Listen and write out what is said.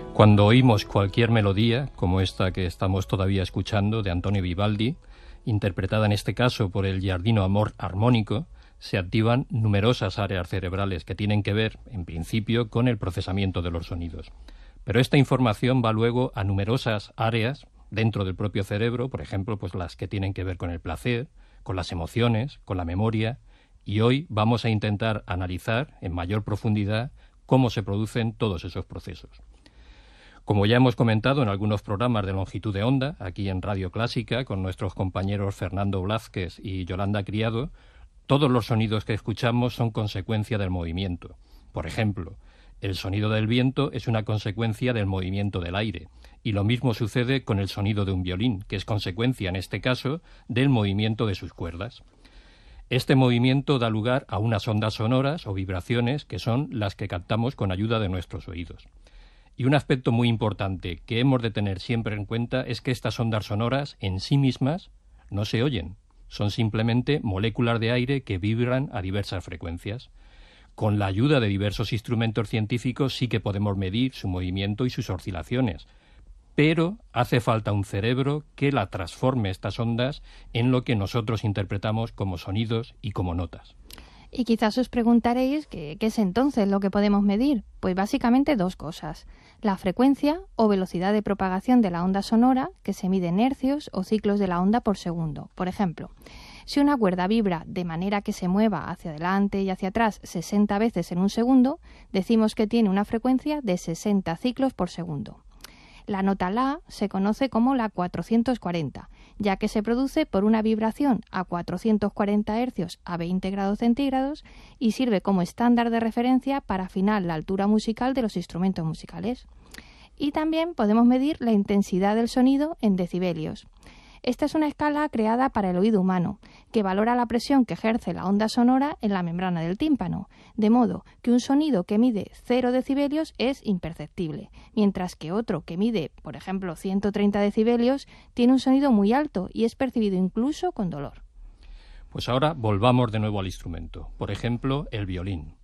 Cuando oímos cualquier melodía, como esta que estamos todavía escuchando, de Antonio Vivaldi, interpretada en este caso por el Giardino Armónico, se activan numerosas áreas cerebrales que tienen que ver, en principio, con el procesamiento de los sonidos. Pero esta información va luego a numerosas áreas dentro del propio cerebro, por ejemplo, pues las que tienen que ver con el placer, con las emociones, con la memoria, y hoy vamos a intentar analizar en mayor profundidad cómo se producen todos esos procesos. Como ya hemos comentado en algunos programas de longitud de onda, aquí en Radio Clásica, con nuestros compañeros Fernando Blázquez y Yolanda Criado, todos los sonidos que escuchamos son consecuencia del movimiento. Por ejemplo, el sonido del viento es una consecuencia del movimiento del aire, y lo mismo sucede con el sonido de un violín, que es consecuencia, en este caso, del movimiento de sus cuerdas. Este movimiento da lugar a unas ondas sonoras o vibraciones que son las que captamos con ayuda de nuestros oídos. Y un aspecto muy importante que hemos de tener siempre en cuenta es que estas ondas sonoras en sí mismas no se oyen, son simplemente moléculas de aire que vibran a diversas frecuencias. Con la ayuda de diversos instrumentos científicos sí que podemos medir su movimiento y sus oscilaciones, pero hace falta un cerebro que la transforme estas ondas en lo que nosotros interpretamos como sonidos y como notas. Y quizás os preguntaréis ¿qué es entonces lo que podemos medir? Pues básicamente dos cosas. La frecuencia o velocidad de propagación de la onda sonora, que se mide en hercios o ciclos de la onda por segundo. Por ejemplo, si una cuerda vibra de manera que se mueva hacia adelante y hacia atrás 60 veces en un segundo, decimos que tiene una frecuencia de 60 ciclos por segundo. La nota La se conoce como la 440, ya que se produce por una vibración a 440 Hz a 20 grados centígrados y sirve como estándar de referencia para afinar la altura musical de los instrumentos musicales. Y también podemos medir la intensidad del sonido en decibelios. Esta es una escala creada para el oído humano, que valora la presión que ejerce la onda sonora en la membrana del tímpano, de modo que un sonido que mide 0 decibelios es imperceptible, mientras que otro que mide, por ejemplo, 130 decibelios, tiene un sonido muy alto y es percibido incluso con dolor. Pues ahora volvamos de nuevo al instrumento, por ejemplo, el violín.